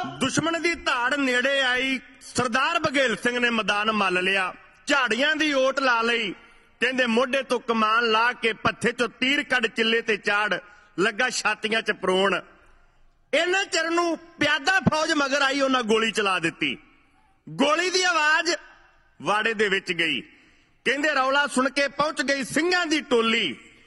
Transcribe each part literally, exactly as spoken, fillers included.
दुश्मन की धाड़ नेड़े आई, सरदार बघेल सिंह ने मैदान मल लिया। झाड़ियां दी ओट ला लई, कहंदे मोढे तो कमान ला के पत्थे चो तीर कढ़ चिल्ले ते चाड़ लगा छातियां च परोण। इन्ने चिर नूं प्यादा फौज मगर आई, उन्हां गोली चला दित्ती। गोली दी आवाज वाड़े दे विच गई। कहंदे रौला सुन के पहुंच गई ਸਿੰਘਾਂ दी टोली।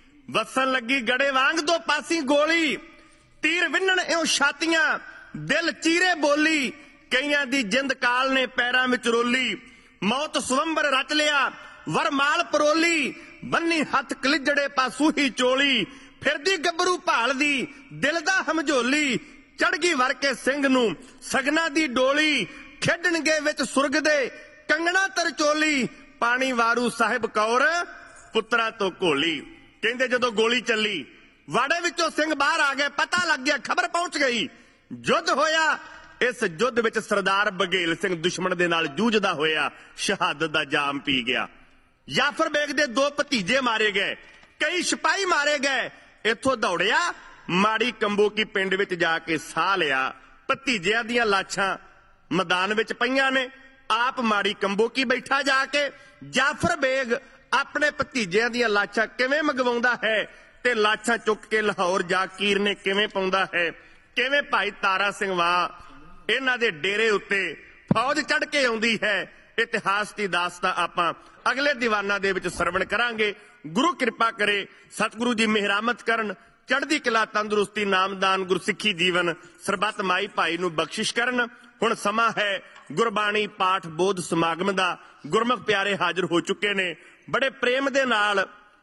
वसन लगी गड़े वांग दो पासी गोली, तीर विन्नण इउं छातियां दिल चीरे बोली। कईयां दी जिंद काल ने पैरां विच रोली, मौत स्वंबर रच लिया वरमाल परोली। बन्नी हथ कलिजड़े पासू ही चोली, फिरदी गबरू भालदी दिल दा हमझोली। चढ़ गई वर के सिंह नूं सगना दी डोली, खेडणगे विच सुरग दे कंगना तरचोली। पानी वारू साहिब कौर पुत्रा तो घोली। कहंदे जदों गोली चली, वाड़े विचों सिंह बाहर आ गए। पता लग गया, खबर पहुंच गई, युद्ध होया। इस युद्ध विच सरदार बघेल सिंह दुश्मन दे नाल जूझदा होया शहादत दा जाम पी गया। जाफर बेग दे दो भतीजे मारे गए, कई सिपाही मारे गए। इथों दौड़िया माड़ी कंबोकी पिंड विच जाके साह लिया। भतीजियां दियां लाशां मैदान विच पईयां ने, आप माड़ी कंबोकी बैठा जाके। जाफर बेग अपने भतीजियां दियां लाशां किवें मंगवाउंदा है ते लाशां चुक के लाहौर जा कीर ने किवें पाउंदा है। किवें भाई तारा सिंह वाह इन्हां दे डेरे उत्ते फौज चढ़ के आउंदी है। इतिहास की दास्तां आपां अगले दीवाना दे विच सरवण करांगे। गुरु कृपा करे, सतगुरु जी मेहरामत करन, चढ़दी कला तंदुरुस्ती नामदान गुरसिੱਖੀ जीवन सरबत माई भाई नूं बख्शिश करन। हुण समा है गुरबाणी पाठ बोध समागम दा। गुरमुख प्यारे हाजिर हो चुके ने, बड़े प्रेम दे नाल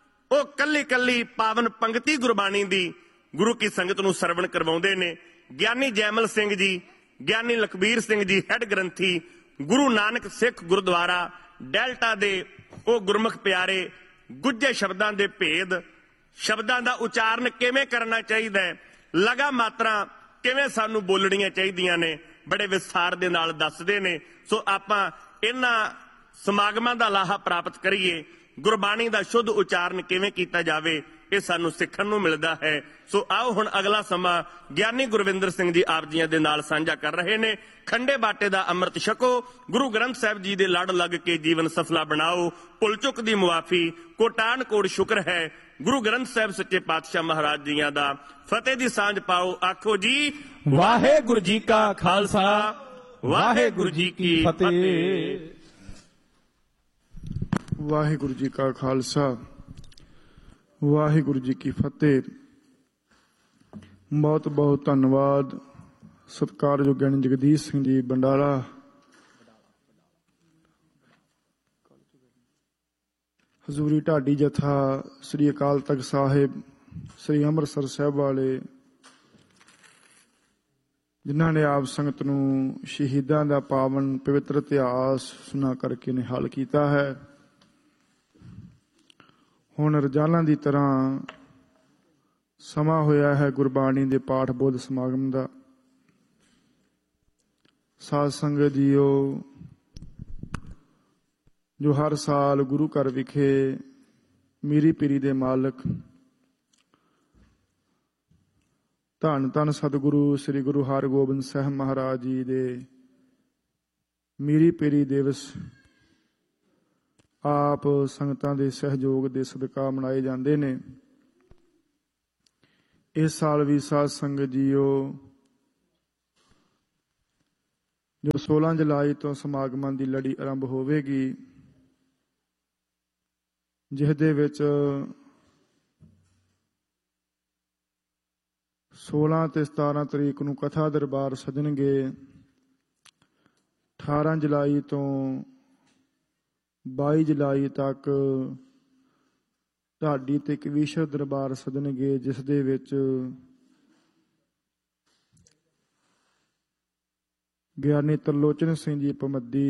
ओ कल्ली कल्ली पावन पंक्ति गुरबाणी दी गुरु की संगत नूं सरवण करवाउंदे ने। ਗਿਆਨੀ जैमल सिंह जी, ਗਿਆਨੀ Lakhbir Singh ji had granthi, Guru Nanak Sikh gurdwara delta दे ओ गुरमुख प्यारे गुज्जे शब्दां दे भेद, शब्दां दा उचारण किवें करना चाहिदा है, लगा मात्रा किवें सानू बोलणीਆਂ ਚਾਹੀਦੀਆਂ ਨੇ, बड़े विस्तार दे नाल दसदे ने। सो आपां इन्हां समागमां दा लाहा प्राप्त करिए। गुरबाणी दा शुद्ध उचारण किवें कीता जावे ਇਹ ਸਾਨੂੰ ਸਿੱਖਣ ਨੂੰ ਮਿਲਦਾ ਹੈ। ਸੋ ਆਓ ਹੁਣ ਅਗਲਾ ਸਮਾਂ ਗਿਆਨੀ ਗੁਰਵਿੰਦਰ ਸਿੰਘ ਜੀ ਆਪ ਜੀਆਂ ਦੇ ਨਾਲ ਸਾਂਝਾ ਕਰ ਰਹੇ ਨੇ। ਖੰਡੇ ਬਾਟੇ ਦਾ ਅੰਮ੍ਰਿਤ ਛਕੋ, ਗੁਰੂ ਗ੍ਰੰਥ ਸਾਹਿਬ ਜੀ ਦੇ ਲੜ ਲੱਗ ਕੇ ਜੀਵਨ ਸਫਲਾ ਬਣਾਓ। ਭੁੱਲ ਚੁੱਕ ਦੀ ਮੁਆਫੀ, ਕੋਟਾਨ ਕੋਟ ਸ਼ੁਕਰ ਹੈ। ਗੁਰੂ ਗ੍ਰੰਥ ਸਾਹਿਬ ਸੱਚੇ ਪਾਤਸ਼ਾਹ ਮਹਾਰਾਜ ਜੀਆਂ ਦਾ ਫਤਿਹ ਦੀ ਸਾਂਝ ਪਾਓ। ਆਖੋ ਜੀ ਵਾਹਿਗੁਰੂ ਜੀ ਕਾ ਖਾਲਸਾ, ਵਾਹਿਗੁਰੂ ਜੀ ਕੀ ਫਤਿਹ। ਵਾਹਿਗੁਰੂ ਜੀ ਕਾ ਖਾਲਸਾ, ਵਾਹਿਗੁਰੂ ਜੀ ਕੀ ਫਤਿਹ। ਬਹੁਤ ਬਹੁਤ ਧੰਨਵਾਦ ਸਤਿਕਾਰਯੋਗ ਗਿਆਨੀ ਜਗਦੀਸ਼ ਸਿੰਘ ਜੀ ਬੰਡਾਲਾ, ਹਜ਼ੂਰੀ ਢਾਡੀ ਜਥਾ, ਸ੍ਰੀ ਅਕਾਲ ਤਖਤ ਸਾਹਿਬ, ਸ੍ਰੀ ਅੰਮ੍ਰਿਤਸਰ ਸਾਹਿਬ ਵਾਲੇ, ਜਿਨ੍ਹਾਂ ਨੇ ਆਪ ਸੰਗਤ ਨੂੰ ਸ਼ਹੀਦਾਂ ਦਾ ਪਾਵਨ ਪਵਿੱਤਰ ਇਤਿਹਾਸ ਸੁਣਾ ਕਰਕੇ ਨਿਹਾਲ ਕੀਤਾ ਹੈ। ਹੁਣ ਰੋਜ਼ਾਨਾ ਦੀ ਤਰ੍ਹਾਂ ਸਮਾਂ ਹੋਇਆ ਹੈ ਗੁਰਬਾਣੀ ਦੇ ਪਾਠ ਬੋਧ ਸਮਾਗਮ ਦਾ। ਸਾਧ ਸੰਗਤ ਜੀਓ, ਜੋ ਹਰ ਸਾਲ ਗੁਰੂ ਘਰ ਵਿਖੇ ਮੀਰੀ ਪੀਰੀ ਦੇ ਮਾਲਕ ਧੰਨ ਧੰਨ ਸਤਿਗੁਰੂ ਸ੍ਰੀ ਗੁਰੂ ਹਰਗੋਬਿੰਦ ਸਾਹਿਬ ਮਹਾਰਾਜ ਜੀ ਦੇ ਮੀਰੀ ਪੀਰੀ ਦਿਵਸ ਆਪ ਸੰਗਤਾਂ ਦੇ ਸਹਿਯੋਗ ਦੇ ਸਦਕਾ ਮਨਾਏ ਜਾਂਦੇ ਨੇ। ਇਸ ਸਾਲ ਵੀ ਸਾਧ ਸੰਗਤ ਜੀਓ, ਜੋ ਸੋਲਾਂ ਜੁਲਾਈ ਤੋਂ ਸਮਾਗਮਾਂ ਦੀ ਲੜੀ ਆਰੰਭ ਹੋਵੇਗੀ, ਜਿਸ ਦੇ ਵਿੱਚ ਸੋਲਾਂ ਤੇ ਸਤਾਰਾਂ ਤਰੀਕ ਨੂੰ ਕਥਾ ਦਰਬਾਰ ਸਜਣਗੇ। ਅਠਾਰਾਂ ਜੁਲਾਈ ਤੋਂ ਬਾਈ ਜੁਲਾਈ ਤੱਕ ਢਾਡੀ ਤੇ ਕਵੀਸ਼ਰ ਦਰਬਾਰ ਸਜਣਗੇ, ਜਿਸ ਦੇ ਵਿੱਚ ਗਿਆਨੀ ਤਰਲੋਚਨ ਸਿੰਘ ਜੀ ਪਮੱਦੀ,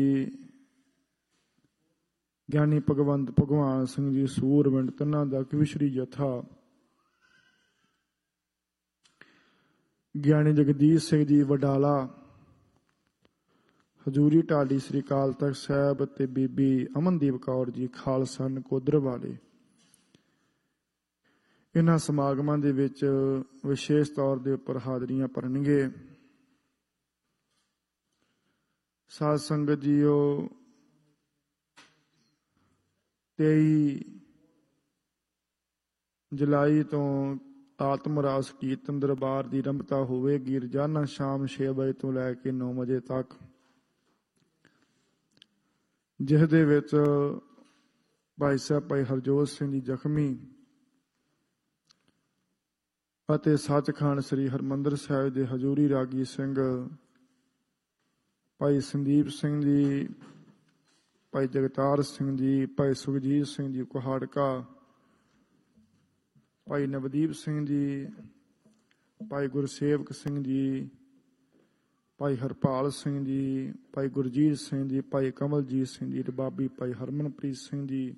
ਗਿਆਨੀ ਭਗਵੰਤ ਭਗਵਾਨ ਸਿੰਘ ਜੀ ਸੂਰਵਿੰਡ, ਤਿੰਨਾਂ ਦਾ ਕਵੀਸ਼ਰੀ ਜਥਾ, ਗਿਆਨੀ ਜਗਦੀਸ਼ ਸਿੰਘ ਜੀ ਵਡਾਲਾ, ਹਜ਼ੂਰੀ ਢਾਡੀ ਸ੍ਰੀ ਅਕਾਲ ਤਖਤ ਸਾਹਿਬ ਤੇ ਬੀਬੀ ਅਮਨਦੀਪ ਕੌਰ ਜੀ ਖਾਲਸਾ ਨਕੋਦਰ ਵਾਲੇ, ਇਹਨਾਂ ਸਮਾਗਮਾਂ ਦੇ ਵਿੱਚ ਵਿਸ਼ੇਸ਼ ਤੌਰ ਦੇ ਉੱਪਰ ਹਾਜ਼ਰੀਆਂ ਭਰਨਗੇ। ਸਾਧ ਸੰਗਤ ਜੀਓ, ਤੇਈ ਜੁਲਾਈ ਤੋਂ ਆਤਮ ਰਾਸ ਕੀਰਤਨ ਦਰਬਾਰ ਦੀ ਆਰੰਭਤਾ ਹੋਵੇਗੀ। ਰੋਜ਼ਾਨਾ ਸ਼ਾਮ ਛੇ ਵਜੇ ਤੋਂ ਲੈ ਕੇ ਨੌ ਵਜੇ ਤੱਕ, ਜਿਸ ਦੇ ਵਿੱਚ ਭਾਈ ਸਾਹਿਬ ਭਾਈ ਹਰਜੋਤ ਸਿੰਘ ਜੀ ਜ਼ਖਮੀ ਅਤੇ ਸੱਚਖੰਡ ਸ੍ਰੀ ਹਰਿਮੰਦਰ ਸਾਹਿਬ ਦੇ ਹਜ਼ੂਰੀ ਰਾਗੀ ਸਿੰਘ ਭਾਈ ਸੰਦੀਪ ਸਿੰਘ ਜੀ, ਭਾਈ ਜਗਤਾਰ ਸਿੰਘ ਜੀ, ਭਾਈ ਸੁਖਜੀਤ ਸਿੰਘ ਜੀ ਕੁਹਾੜਕਾ, ਭਾਈ ਨਵਦੀਪ ਸਿੰਘ ਜੀ, ਭਾਈ ਗੁਰਸੇਵਕ ਸਿੰਘ ਜੀ, ਭਾਈ ਹਰਪਾਲ ਸਿੰਘ ਜੀ, ਭਾਈ ਗੁਰਜੀਤ ਸਿੰਘ ਜੀ, ਭਾਈ ਕਮਲਜੀਤ ਸਿੰਘ ਜੀ ਰਬਾਬੀ, ਭਾਈ ਹਰਮਨਪ੍ਰੀਤ ਸਿੰਘ ਜੀ,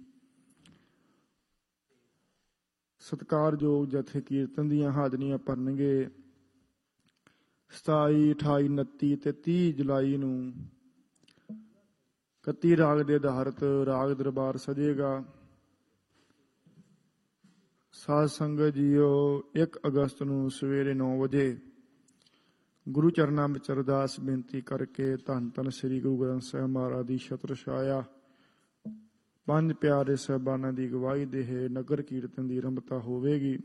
ਸਤਿਕਾਰਯੋਗ ਜਥੇ ਕੀਰਤਨ ਦੀਆਂ ਹਾਜ਼ਰੀਆਂ ਭਰਨਗੇ। ਸਤਾਈ, ਅਠਾਈ, ਉਨੱਤੀ ਤੇ ਤੀਹ ਜੁਲਾਈ ਨੂੰ ਇਕੱਤੀ ਰਾਗ ਦੇ ਆਧਾਰਿਤ ਰਾਗ ਦਰਬਾਰ ਸਜੇਗਾ। ਸਾਧ ਸੰਗਤ ਜੀਓ, ਇੱਕ ਅਗਸਤ ਨੂੰ ਸਵੇਰੇ ਨੌ ਵਜੇ ਗੁਰੂ ਚਰਨਾਂ ਵਿੱਚ ਅਰਦਾਸ ਬੇਨਤੀ ਕਰਕੇ ਧੰਨ ਧੰਨ ਸ੍ਰੀ ਗੁਰੂ ਗ੍ਰੰਥ ਸਾਹਿਬ ਮਹਾਰਾਜ ਦੀ ਛਤਰ ਛਾਇਆ, ਪੰਜ ਪਿਆਰੇ ਸਾਹਿਬਾਨਾਂ ਦੀ ਅਗਵਾਈ ਦੇ ਨਗਰ ਕੀਰਤਨ ਦੀ ਆਰੰਭਤਾ ਹੋਵੇਗੀ।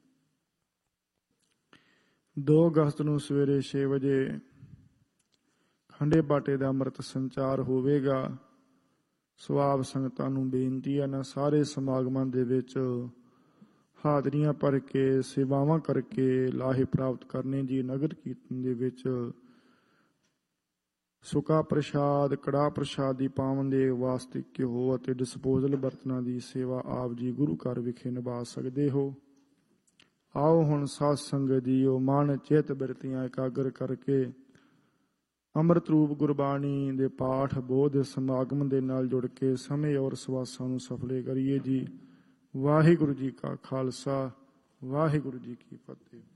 ਦੋ ਅਗਸਤ ਨੂੰ ਸਵੇਰੇ ਛੇ ਵਜੇ ਖੰਡੇ ਬਾਟੇ ਦਾ ਅੰਮ੍ਰਿਤ ਸੰਚਾਰ ਹੋਵੇਗਾ। ਸੋ ਆਪ ਸੰਗਤਾਂ ਨੂੰ ਬੇਨਤੀ ਹੈ ਨਾ ਸਾਰੇ ਸਮਾਗਮਾਂ ਦੇ ਵਿੱਚ ਹਾਜ਼ਰੀਆਂ ਭਰ ਕੇ ਸੇਵਾਵਾਂ ਕਰਕੇ ਲਾਹੇ ਪ੍ਰਾਪਤ ਕਰਨੇ ਜੀ। ਨਗਰ ਕੀਰਤਨ ਦੇ ਵਿੱਚ ਸੁੱਕਾ ਪ੍ਰਸ਼ਾਦ, ਕੜਾਹ ਪ੍ਰਸ਼ਾਦ ਦੀ ਪਾਵਨ ਦੇ ਵਾਸਤੇ ਘਿਓ ਅਤੇ ਡਿਸਪੋਜ਼ਲ ਬਰਤਨਾਂ ਦੀ ਸੇਵਾ ਆਪ ਜੀ ਗੁਰੂ ਘਰ ਵਿਖੇ ਨਿਭਾ ਸਕਦੇ ਹੋ। ਆਓ ਹੁਣ ਸਾਧ ਸੰਗਤ ਜੀਓ, ਮਨ ਚਿੱਤ ਬਿਰਤੀਆਂ ਇਕਾਗਰ ਕਰਕੇ ਅੰਮ੍ਰਿਤ ਰੂਪ ਗੁਰਬਾਣੀ ਦੇ ਪਾਠ ਬੋਧ ਸਮਾਗਮ ਦੇ ਨਾਲ ਜੁੜ ਕੇ ਸਮੇਂ ਔਰ ਸਵਾਸਾਂ ਨੂੰ ਸਫਲੇ ਕਰੀਏ ਜੀ। ਵਾਹਿਗੁਰੂ ਜੀ ਕਾ ਖਾਲਸਾ, ਵਾਹਿਗੁਰੂ ਜੀ ਕੀ ਫਤਿਹ।